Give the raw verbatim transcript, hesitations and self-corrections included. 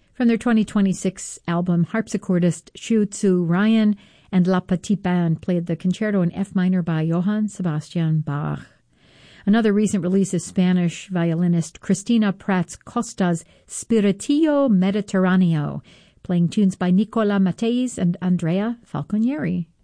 From their twenty twenty-six album, harpsichordist Xu Tzu Ryan and La Petite Band played the concerto in F minor by Johann Sebastian Bach. Another recent release is Spanish violinist Cristina Prats Costa's Spiritillo Mediterraneo, playing tunes by Nicola Matteis and Andrea Falconieri.